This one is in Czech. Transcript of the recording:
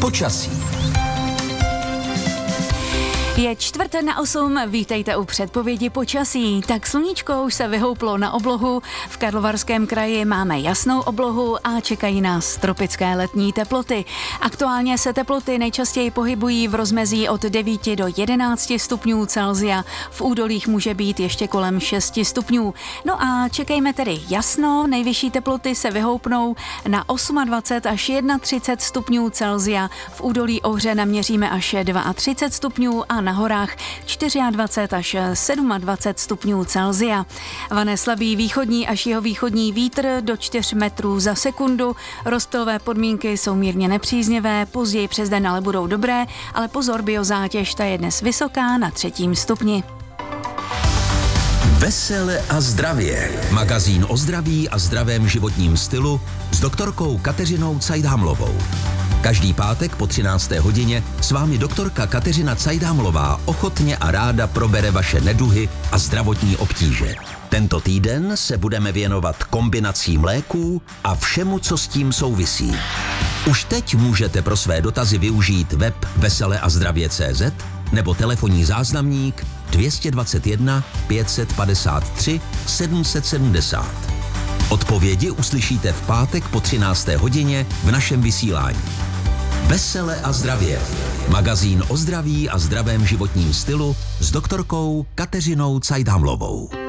Počasí. Je 7:45, vítejte u předpovědi počasí. Tak sluníčko už se vyhouplo na oblohu, v Karlovarském kraji máme jasnou oblohu a čekají nás tropické letní teploty. Aktuálně se teploty nejčastěji pohybují v rozmezí od 9 do 11 stupňů Celsia, v údolích může být ještě kolem 6 stupňů. No a čekejme tedy jasno, nejvyšší teploty se vyhoupnou na 28 až 31 stupňů Celsia, v údolí Ohře naměříme až 32 stupňů a na horách 24 až 27 stupňů Celsia. Vane slabý východní až jihovýchodní vítr do 4 metrů za sekundu. Rozptylové podmínky jsou mírně nepříznivé, později přes den ale budou dobré, ale pozor, biozátěž, ta je dnes vysoká na 3. stupni. Vesele a zdravě. Magazín o zdraví a zdravém životním stylu s doktorkou Kateřinou Cajdhamlovou. Každý pátek po 13. hodině s vámi doktorka Kateřina Cajdhamlová ochotně a ráda probere vaše neduhy a zdravotní obtíže. Tento týden se budeme věnovat kombinacím léků a všemu, co s tím souvisí. Už teď můžete pro své dotazy využít web veseleazdravě.cz nebo telefonní záznamník 221 553 770. Odpovědi uslyšíte v pátek po 13. hodině v našem vysílání. Vesele a zdravě. Magazín o zdraví a zdravém životním stylu s doktorkou Kateřinou Cajdhamlovou.